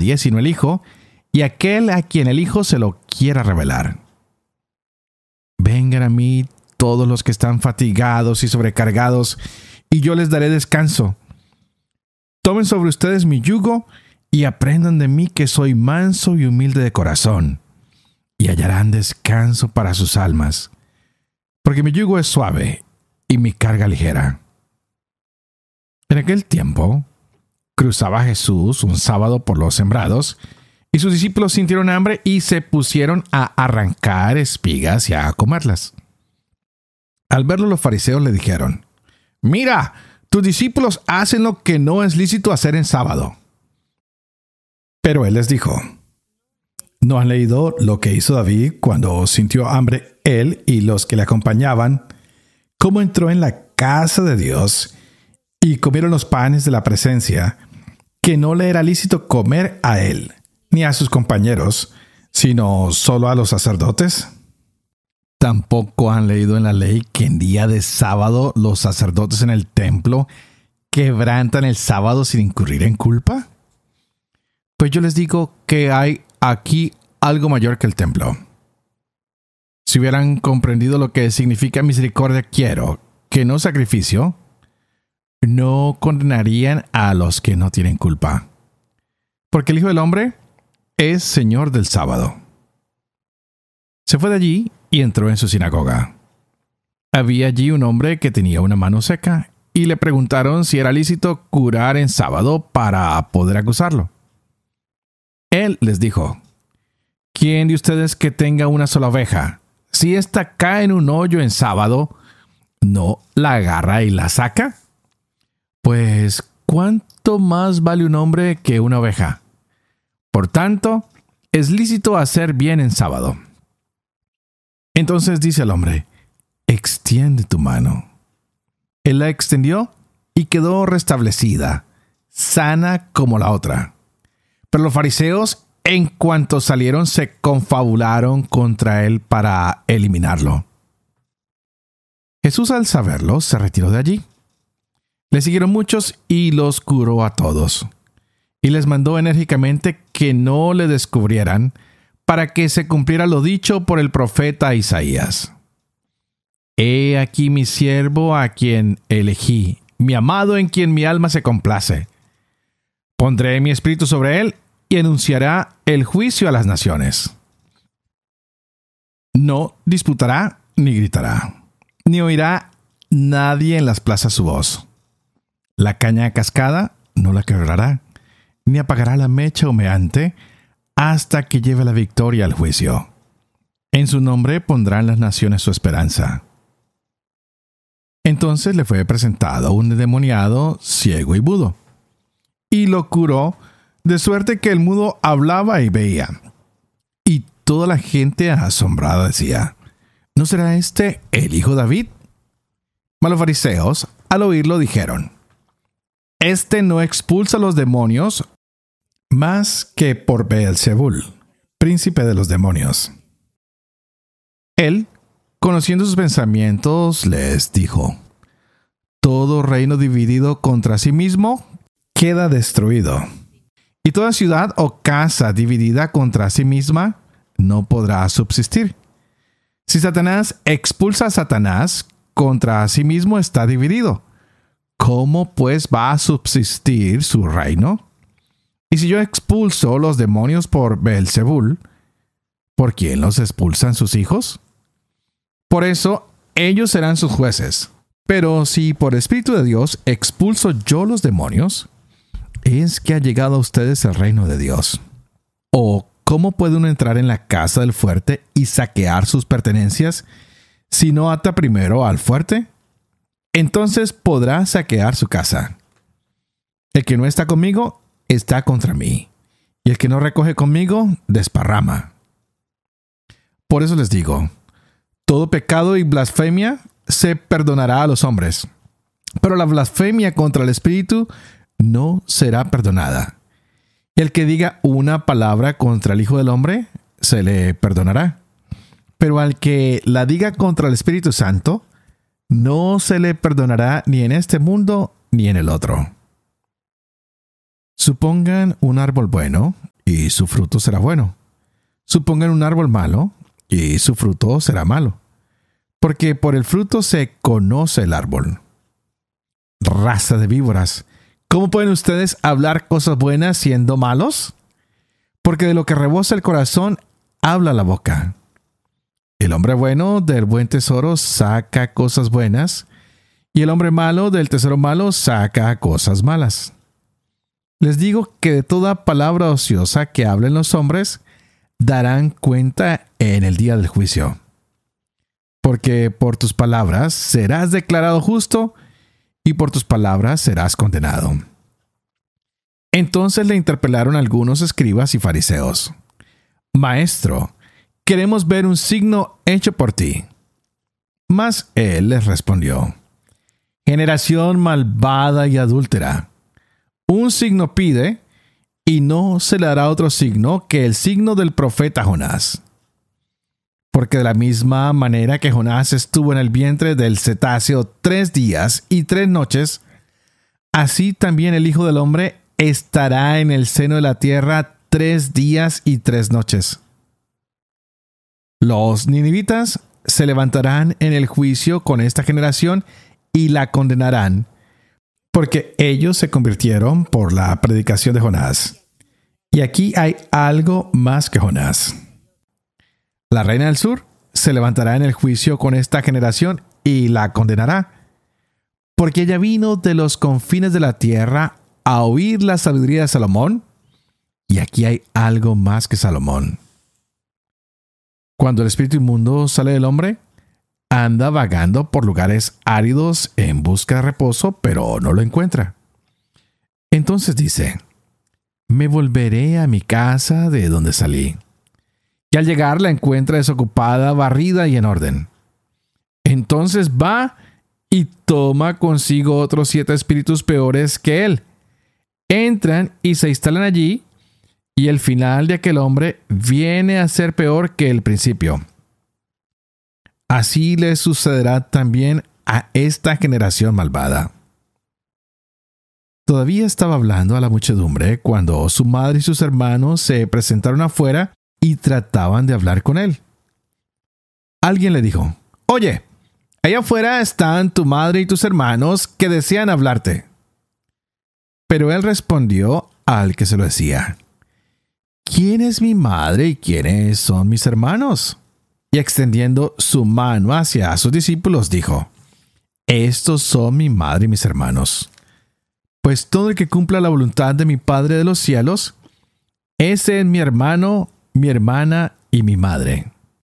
nadie sino el Hijo, y aquel a quien el Hijo se lo quiera revelar. Vengan a mí todos los que están fatigados y sobrecargados, y yo les daré descanso. Tomen sobre ustedes mi yugo y aprendan de mí, que soy manso y humilde de corazón, y hallarán descanso para sus almas, porque mi yugo es suave y mi carga ligera. En aquel tiempo, cruzaba Jesús un sábado por los sembrados, y sus discípulos sintieron hambre y se pusieron a arrancar espigas y a comerlas. Al verlo, los fariseos le dijeron: «Mira, tus discípulos hacen lo que no es lícito hacer en sábado». Pero él les dijo: ¿no han leído lo que hizo David cuando sintió hambre él y los que le acompañaban? ¿Cómo entró en la casa de Dios y comieron los panes de la presencia, que no le era lícito comer a él ni a sus compañeros, sino solo a los sacerdotes? ¿Tampoco han leído en la ley que en día de sábado los sacerdotes en el templo quebrantan el sábado sin incurrir en culpa? Pues yo les digo que hay aquí algo mayor que el templo. Si hubieran comprendido lo que significa misericordia quiero, que no sacrificio, no condenarían a los que no tienen culpa. Porque el Hijo del Hombre es Señor del sábado. Se fue de allí y entró en su sinagoga. Había allí un hombre que tenía una mano seca, y le preguntaron si era lícito curar en sábado para poder acusarlo. Él les dijo: ¿quién de ustedes que tenga una sola oveja, si ésta cae en un hoyo en sábado, no la agarra y la saca? Pues, ¿cuánto más vale un hombre que una oveja? Por tanto, es lícito hacer bien en sábado. Entonces dice al hombre: extiende tu mano. Él la extendió y quedó restablecida, sana como la otra. Pero los fariseos, en cuanto salieron, se confabularon contra él para eliminarlo. Jesús, al saberlo, se retiró de allí. Le siguieron muchos y los curó a todos. Y les mandó enérgicamente que no le descubrieran, para que se cumpliera lo dicho por el profeta Isaías. He aquí mi siervo a quien elegí, mi amado en quien mi alma se complace. Pondré mi espíritu sobre él y anunciará el juicio a las naciones. No disputará ni gritará, ni oirá nadie en las plazas su voz. La caña cascada no la quebrará, ni apagará la mecha humeante, hasta que lleve la victoria al juicio. En su nombre pondrán las naciones su esperanza. Entonces le fue presentado un endemoniado, ciego y mudo, y lo curó, de suerte que el mudo hablaba y veía. Y toda la gente asombrada decía: ¿no será este el hijo de David? Mas los fariseos, al oírlo, dijeron: este no expulsa a los demonios, más que por Beelzebul, príncipe de los demonios. Él, conociendo sus pensamientos, les dijo: todo reino dividido contra sí mismo queda destruido, y toda ciudad o casa dividida contra sí misma no podrá subsistir. Si Satanás expulsa a Satanás, contra sí mismo está dividido. ¿Cómo pues va a subsistir su reino? Y si yo expulso los demonios por Beelzebul, ¿por quién los expulsan sus hijos? Por eso ellos serán sus jueces. Pero si por Espíritu de Dios expulso yo los demonios, es que ha llegado a ustedes el reino de Dios. ¿O cómo puede uno entrar en la casa del fuerte y saquear sus pertenencias si no ata primero al fuerte? Entonces podrá saquear su casa. El que no está conmigo está contra mí, y el que no recoge conmigo desparrama. Por eso les digo, todo pecado y blasfemia se perdonará a los hombres, pero la blasfemia contra el Espíritu no será perdonada. Y el que diga una palabra contra el Hijo del Hombre, se le perdonará. Pero al que la diga contra el Espíritu Santo, no se le perdonará ni en este mundo ni en el otro. Supongan un árbol bueno y su fruto será bueno. Supongan un árbol malo, y su fruto será malo. Porque por el fruto se conoce el árbol. Raza de víboras, ¿cómo pueden ustedes hablar cosas buenas siendo malos? Porque de lo que rebosa el corazón, habla la boca. El hombre bueno del buen tesoro saca cosas buenas, y el hombre malo del tesoro malo saca cosas malas. Les digo que de toda palabra ociosa que hablen los hombres, darán cuenta en el día del juicio. Porque por tus palabras serás declarado justo, y por tus palabras serás condenado. Entonces le interpelaron algunos escribas y fariseos. Maestro, queremos ver un signo hecho por ti. Mas él les respondió: generación malvada y adúltera, un signo pide, y no se le dará otro signo que el signo del profeta Jonás. Porque de la misma manera que Jonás estuvo en el vientre del cetáceo 3 días y 3 noches, así también el Hijo del Hombre estará en el seno de la tierra 3 días y 3 noches. Los ninivitas se levantarán en el juicio con esta generación y la condenarán, porque ellos se convirtieron por la predicación de Jonás. Y aquí hay algo más que Jonás. La reina del sur se levantará en el juicio con esta generación y la condenará, porque ella vino de los confines de la tierra a oír la sabiduría de Salomón, y aquí hay algo más que Salomón. Cuando el espíritu inmundo sale del hombre, anda vagando por lugares áridos en busca de reposo, pero no lo encuentra. Entonces dice: me volveré a mi casa de donde salí. Y al llegar la encuentra desocupada, barrida y en orden. Entonces va y toma consigo otros 7 espíritus peores que él. Entran y se instalan allí, y el final de aquel hombre viene a ser peor que el principio. Así le sucederá también a esta generación malvada. Todavía estaba hablando a la muchedumbre cuando su madre y sus hermanos se presentaron afuera y trataban de hablar con él. Alguien le dijo: oye, allá afuera están tu madre y tus hermanos que desean hablarte. Pero él respondió al que se lo decía: ¿quién es mi madre y quiénes son mis hermanos? Y extendiendo su mano hacia sus discípulos, dijo: estos son mi madre y mis hermanos. Pues todo el que cumpla la voluntad de mi Padre de los cielos, ese es mi hermano, mi hermana y mi madre.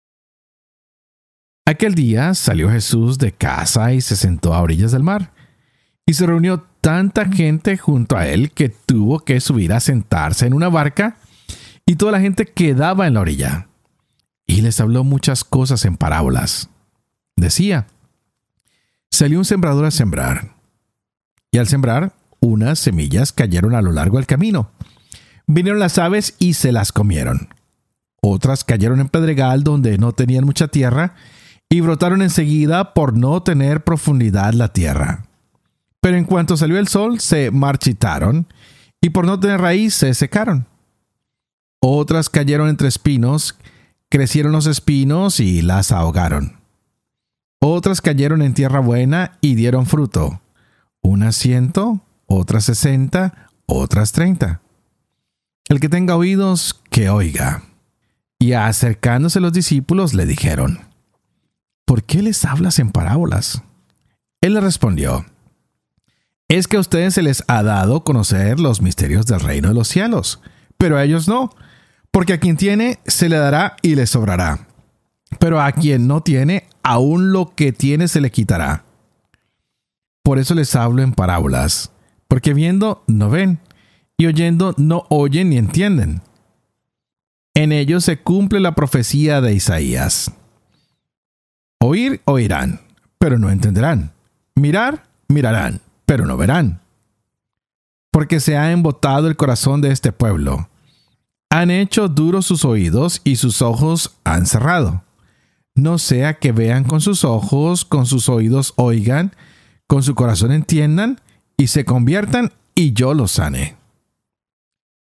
Aquel día salió Jesús de casa y se sentó a orillas del mar. Y se reunió tanta gente junto a él que tuvo que subir a sentarse en una barca, y toda la gente quedaba en la orilla. Y les habló muchas cosas en parábolas. Decía: salió un sembrador a sembrar. Y al sembrar, unas semillas cayeron a lo largo del camino. Vinieron las aves y se las comieron. Otras cayeron en pedregal donde no tenían mucha tierra, y brotaron enseguida por no tener profundidad la tierra. Pero en cuanto salió el sol, se marchitaron, y por no tener raíz se secaron. Otras cayeron entre espinos, crecieron los espinos y las ahogaron. Otras cayeron en tierra buena y dieron fruto, unas 100, otras 60, otras 30. El que tenga oídos, que oiga. Y acercándose los discípulos le dijeron: ¿por qué les hablas en parábolas? Él le respondió: es que a ustedes se les ha dado conocer los misterios del reino de los cielos, pero a ellos no, porque a quien tiene se le dará y le sobrará, pero a quien no tiene, aún lo que tiene se le quitará. Por eso les hablo en parábolas, porque viendo no ven, y oyendo no oyen ni entienden. En ellos se cumple la profecía de Isaías. Oír, oirán, pero no entenderán. Mirar, mirarán, pero no verán. Porque se ha embotado el corazón de este pueblo. Han hecho duros sus oídos y sus ojos han cerrado. No sea que vean con sus oídos oigan, con su corazón entiendan y se conviertan y yo los sane.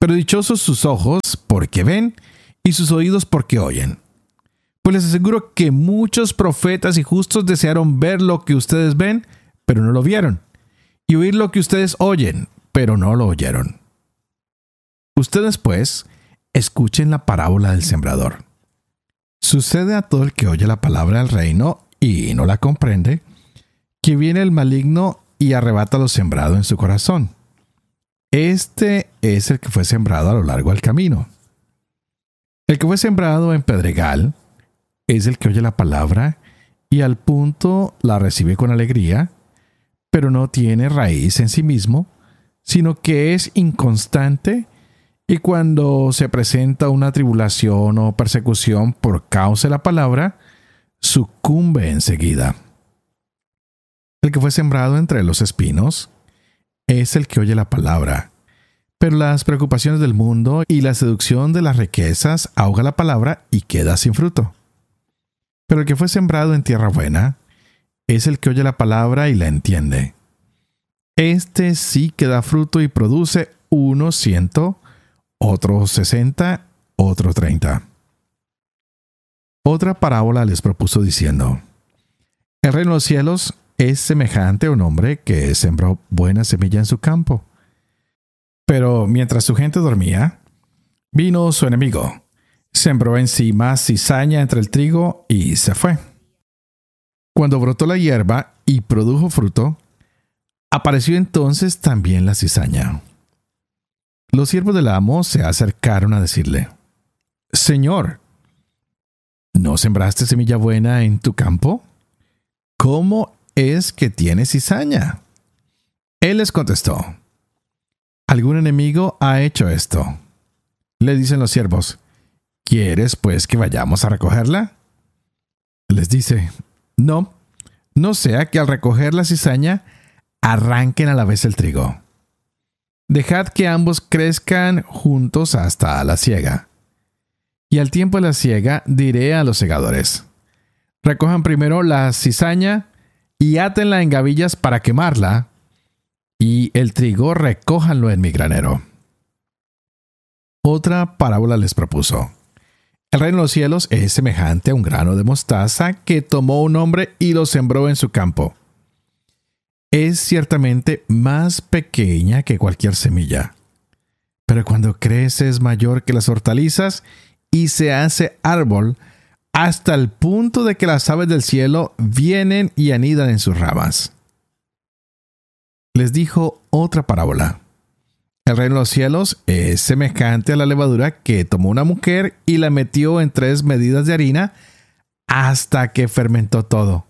Pero dichosos sus ojos porque ven y sus oídos porque oyen. Pues les aseguro que muchos profetas y justos desearon ver lo que ustedes ven, pero no lo vieron, y oír lo que ustedes oyen, pero no lo oyeron. Ustedes, pues, escuchen la parábola del sembrador. Sucede a todo el que oye la palabra del reino y no la comprende, que viene el maligno y arrebata lo sembrado en su corazón. Este es el que fue sembrado a lo largo del camino. El que fue sembrado en pedregal es el que oye la palabra y al punto la recibe con alegría, pero no tiene raíz en sí mismo, sino que es inconstante y cuando se presenta una tribulación o persecución por causa de la palabra, sucumbe enseguida. El que fue sembrado entre los espinos es el que oye la palabra, pero las preocupaciones del mundo y la seducción de las riquezas ahoga la palabra y queda sin fruto. Pero el que fue sembrado en tierra buena es el que oye la palabra y la entiende. Este sí que da fruto y produce uno 100, otro 60, otro 30. Otra parábola les propuso diciendo: el reino de los cielos es semejante a un hombre que sembró buena semilla en su campo. Pero mientras su gente dormía, vino su enemigo, sembró encima cizaña entre el trigo y se fue. Cuando brotó la hierba y produjo fruto, apareció entonces también la cizaña. Los siervos del amo se acercaron a decirle: Señor, ¿no sembraste semilla buena en tu campo? ¿Cómo es que tiene cizaña? Él les contestó: algún enemigo ha hecho esto. Le dicen los siervos: ¿quieres pues que vayamos a recogerla? Les dice: no sea que al recoger la cizaña arranquen a la vez el trigo. Dejad que ambos crezcan juntos hasta la siega. Y al tiempo de la siega diré a los segadores: recojan primero la cizaña y átenla en gavillas para quemarla, y el trigo recójanlo en mi granero. Otra parábola les propuso: el reino de los cielos es semejante a un grano de mostaza que tomó un hombre y lo sembró en su campo. Es ciertamente más pequeña que cualquier semilla, pero cuando crece es mayor que las hortalizas y se hace árbol hasta el punto de que las aves del cielo vienen y anidan en sus ramas. Les dijo otra parábola: el reino de los cielos es semejante a la levadura que tomó una mujer y la metió en 3 medidas de harina hasta que fermentó todo.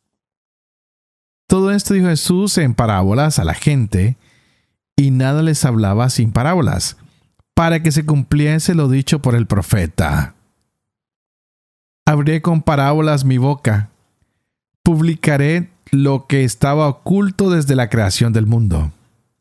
Todo esto dijo Jesús en parábolas a la gente, y nada les hablaba sin parábolas, para que se cumpliese lo dicho por el profeta: abriré con parábolas mi boca, publicaré lo que estaba oculto desde la creación del mundo.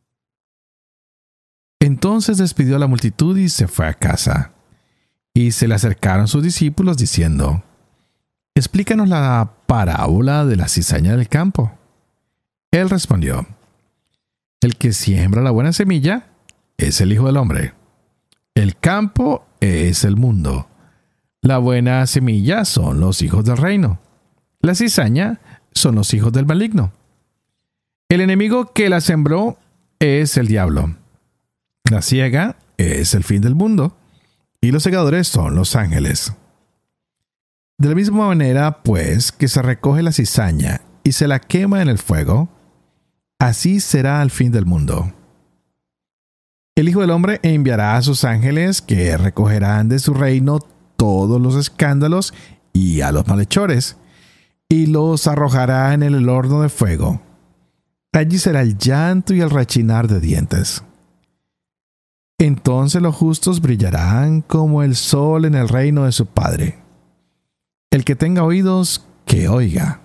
Entonces despidió a la multitud y se fue a casa. Y se le acercaron sus discípulos diciendo: explícanos la parábola de la cizaña del campo. Él respondió: el que siembra la buena semilla es el Hijo del Hombre. El campo es el mundo. La buena semilla son los hijos del reino. La cizaña son los hijos del maligno. El enemigo que la sembró es el diablo. La siega es el fin del mundo, y los segadores son los ángeles. De la misma manera, pues, que se recoge la cizaña y se la quema en el fuego, así será al fin del mundo. El Hijo del Hombre enviará a sus ángeles que recogerán de su reino todos los escándalos y a los malhechores, y los arrojará en el horno de fuego. Allí será el llanto y el rechinar de dientes. Entonces los justos brillarán como el sol en el reino de su Padre. El que tenga oídos, que oiga.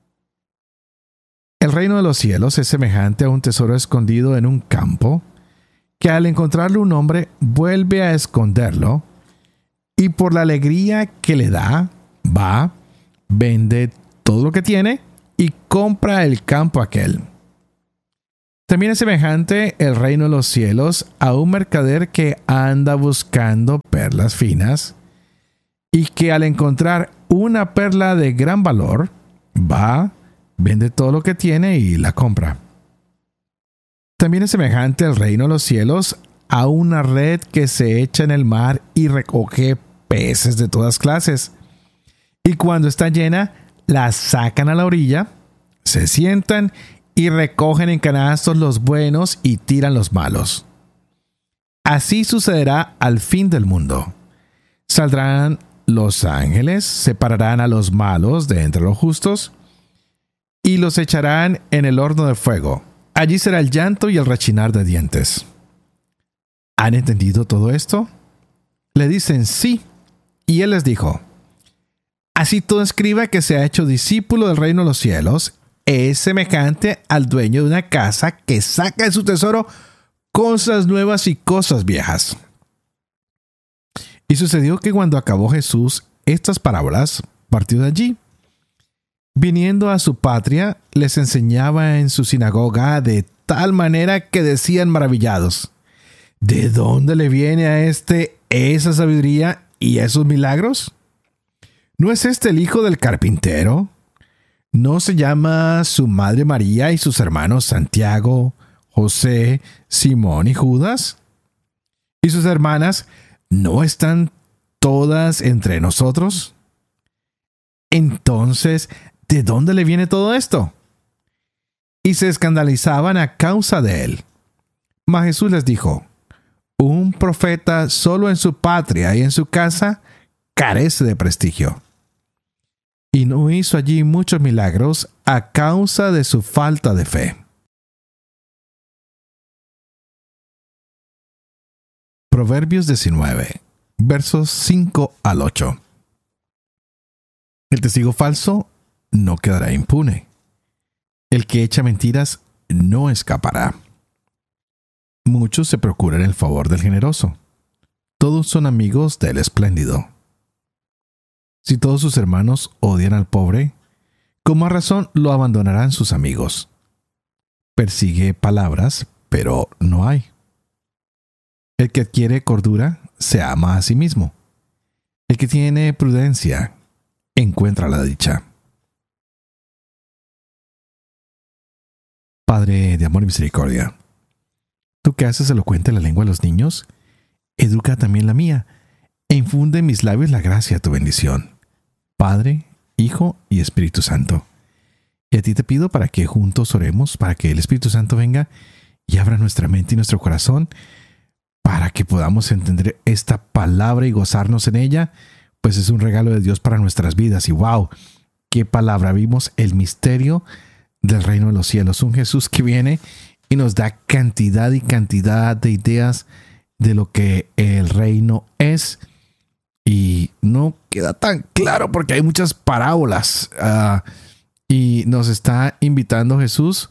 El reino de los cielos es semejante a un tesoro escondido en un campo, que al encontrarlo un hombre vuelve a esconderlo, y por la alegría que le da, va, vende todo lo que tiene y compra el campo aquel. También es semejante el reino de los cielos a un mercader que anda buscando perlas finas y que al encontrar una perla de gran valor, va, vende todo lo que tiene y la compra. También es semejante el reino de los cielos a una red que se echa en el mar y recoge peces de todas clases. Y cuando está llena, la sacan a la orilla, se sientan y recogen en canastos los buenos y tiran los malos. Así sucederá al fin del mundo. Saldrán los ángeles, separarán a los malos de entre los justos y los echarán en el horno de fuego. Allí será el llanto y el rechinar de dientes. ¿Han entendido todo esto? Le dicen sí, y él les dijo: así todo escriba que se ha hecho discípulo del reino de los cielos es semejante al dueño de una casa que saca de su tesoro cosas nuevas y cosas viejas. Y sucedió que cuando acabó Jesús estas parábolas, partió de allí. Viniendo a su patria, les enseñaba en su sinagoga de tal manera que decían maravillados: ¿de dónde le viene a esa sabiduría y esos milagros? ¿No es este el hijo del carpintero? ¿No se llama su madre María y sus hermanos Santiago, José, Simón y Judas? ¿Y sus hermanas no están todas entre nosotros? Entonces, ¿de dónde le viene todo esto? Y se escandalizaban a causa de él. Mas Jesús les dijo: un profeta solo en su patria y en su casa carece de prestigio. Y no hizo allí muchos milagros a causa de su falta de fe. Proverbios 19, versos 5 al 8. El testigo falso no quedará impune. El que echa mentiras no escapará. Muchos se procuran el favor del generoso. Todos son amigos del espléndido. Si todos sus hermanos odian al pobre, ¿con más razón lo abandonarán sus amigos? Persigue palabras, pero no hay. El que adquiere cordura se ama a sí mismo. El que tiene prudencia encuentra la dicha. Padre de amor y misericordia, tú que haces elocuente la lengua de los niños, educa también la mía, e infunde en mis labios la gracia de tu bendición. Padre, Hijo y Espíritu Santo. Y a ti te pido para que juntos oremos, para que el Espíritu Santo venga y abra nuestra mente y nuestro corazón, para que podamos entender esta palabra y gozarnos en ella, pues es un regalo de Dios para nuestras vidas. Y wow, qué palabra. Vimos el misterio del reino de los cielos. Un Jesús que viene y nos da cantidad y cantidad de ideas de lo que el reino es. Y no queda tan claro porque hay muchas parábolas. Y nos está invitando Jesús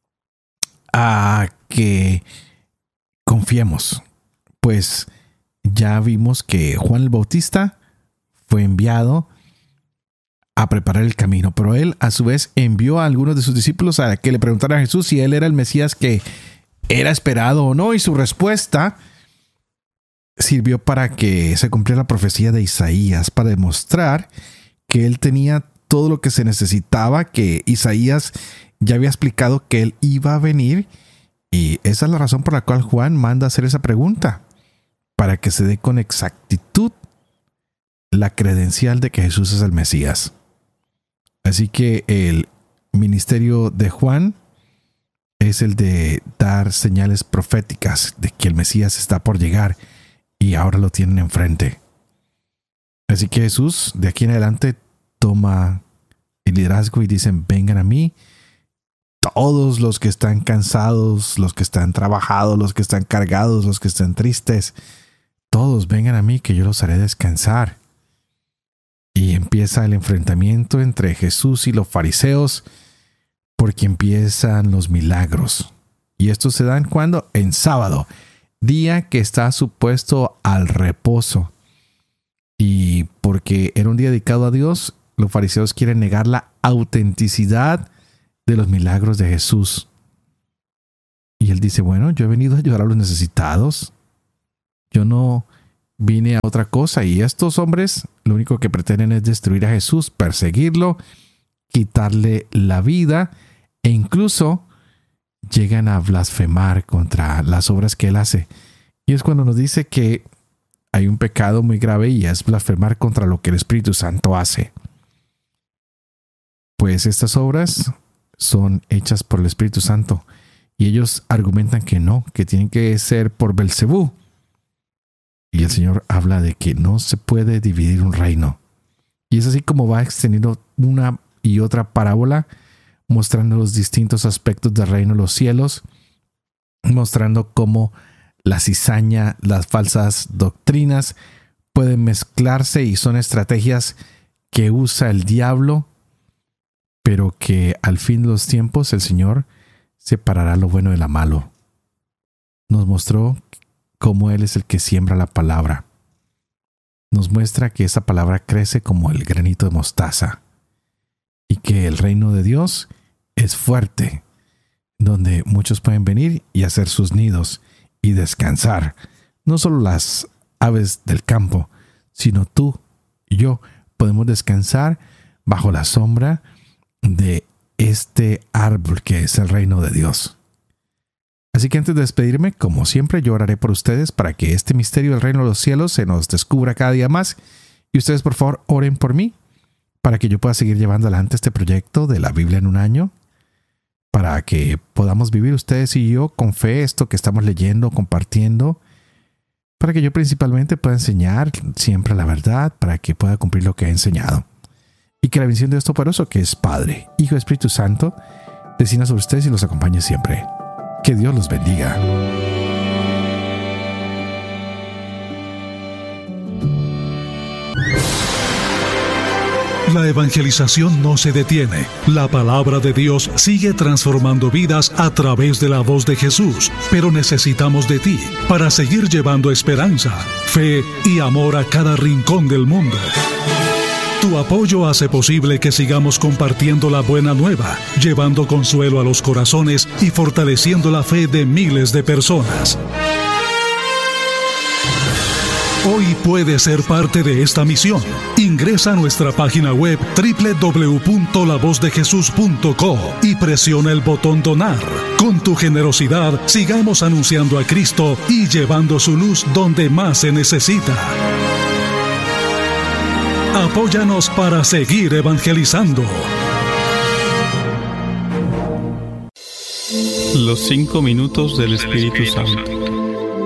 a que confiemos. Pues ya vimos que Juan el Bautista fue enviado a preparar el camino, pero él a su vez envió a algunos de sus discípulos a que le preguntaran a Jesús si él era el Mesías que era esperado o no, y su respuesta sirvió para que se cumpliera la profecía de Isaías, para demostrar que él tenía todo lo que se necesitaba, que Isaías ya había explicado que él iba a venir, y esa es la razón por la cual Juan manda hacer esa pregunta, para que se dé con exactitud la credencial de que Jesús es el Mesías. Así que el ministerio de Juan es el de dar señales proféticas de que el Mesías está por llegar y ahora lo tienen enfrente. Así que Jesús de aquí en adelante toma el liderazgo y dicen: vengan a mí todos los que están cansados, los que están trabajados, los que están cargados, los que están tristes. Todos vengan a mí que yo los haré descansar. Y empieza el enfrentamiento entre Jesús y los fariseos, porque empiezan los milagros. Y estos se dan ¿cuándo? En sábado, día que está supuesto al reposo. Y porque era un día dedicado a Dios, los fariseos quieren negar la autenticidad de los milagros de Jesús. Y él dice, bueno, yo he venido a ayudar a los necesitados. Yo no vine a otra cosa. Y estos hombres lo único que pretenden es destruir a Jesús, perseguirlo, quitarle la vida e incluso llegan a blasfemar contra las obras que él hace. Y es cuando nos dice que hay un pecado muy grave y es blasfemar contra lo que el Espíritu Santo hace. Pues estas obras son hechas por el Espíritu Santo y ellos argumentan que no, que tienen que ser por Belcebú. Y el Señor habla de que no se puede dividir un reino. Y es así como va extendiendo una y otra parábola, mostrando los distintos aspectos del reino de los cielos, mostrando cómo la cizaña, las falsas doctrinas pueden mezclarse y son estrategias que usa el diablo, pero que al fin de los tiempos el Señor separará lo bueno de lo malo. Nos mostró cómo Él es el que siembra la palabra. Nos muestra que esa palabra crece como el granito de mostaza y que el reino de Dios es fuerte, donde muchos pueden venir y hacer sus nidos y descansar. No solo las aves del campo, sino tú y yo podemos descansar bajo la sombra de este árbol que es el reino de Dios. Así que antes de despedirme, como siempre, yo oraré por ustedes para que este misterio del reino de los cielos se nos descubra cada día más. Y ustedes, por favor, oren por mí para que yo pueda seguir llevando adelante este proyecto de la Biblia en un año, para que podamos vivir ustedes y yo con fe esto que estamos leyendo, compartiendo, para que yo principalmente pueda enseñar siempre la verdad, para que pueda cumplir lo que he enseñado. Y que la bendición de Dios Todopoderoso, que es Padre, Hijo y Espíritu Santo, descienda sobre ustedes y los acompañe siempre. Que Dios los bendiga. La evangelización no se detiene. La palabra de Dios sigue transformando vidas a través de la voz de Jesús. Pero necesitamos de ti para seguir llevando esperanza, fe y amor a cada rincón del mundo. Tu apoyo hace posible que sigamos compartiendo la buena nueva, llevando consuelo a los corazones y fortaleciendo la fe de miles de personas. Hoy puedes ser parte de esta misión. Ingresa a nuestra página web www.lavozdejesús.co y presiona el botón Donar. Con tu generosidad, sigamos anunciando a Cristo y llevando su luz donde más se necesita. Apóyanos para seguir evangelizando. Los 5 minutos del Espíritu Santo.